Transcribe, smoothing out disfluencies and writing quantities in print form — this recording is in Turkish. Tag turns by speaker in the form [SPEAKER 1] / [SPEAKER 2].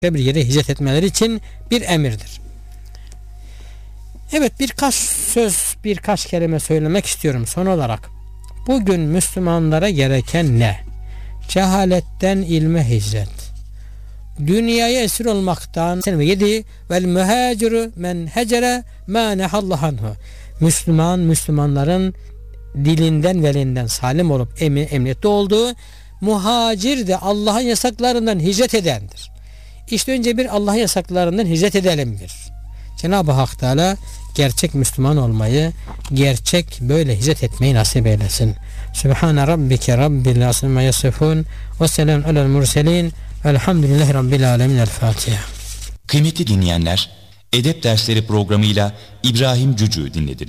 [SPEAKER 1] bir yere hicret etmeleri için bir emirdir. Evet, birkaç kelime söylemek istiyorum son olarak. Bugün Müslümanlara gereken ne? Cehaletten ilme hicret. Dünyaya esir olmaktan 7 vel muhaciru men hecere ma nehallahu anhu. Müslümanların dilinden ve elinden salim olup emniyette olduğu, muhacir de Allah'ın yasaklarından hicret edendir. İşte önce bir Allah'ın yasaklarından hicret edelimdir. Cenab-ı Hak Teala gerçek Müslüman olmayı, gerçek böyle hicret etmeyi nasip eylesin. Sübhane rabbike rabbil asma yasifun ve selamun alel murselin velhamdülillahi rabbil alemin. El Fatiha.
[SPEAKER 2] Kıymetli dinleyenler, Edep Dersleri programıyla İbrahim Cücü'yü dinlediniz.